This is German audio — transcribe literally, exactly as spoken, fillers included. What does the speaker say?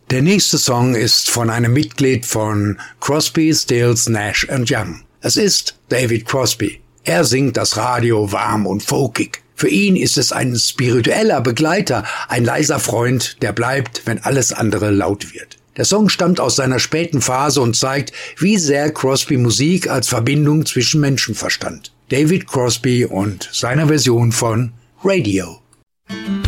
Der nächste Song ist von einem Mitglied von Crosby, Stills, Nash and Young. Es ist David Crosby. Er singt das Radio warm und folkig. Für ihn ist es ein spiritueller Begleiter, ein leiser Freund, der bleibt, wenn alles andere laut wird. Der Song stammt aus seiner späten Phase und zeigt, wie sehr Crosby Musik als Verbindung zwischen Menschen verstand. David Crosby und seiner Version von Radio.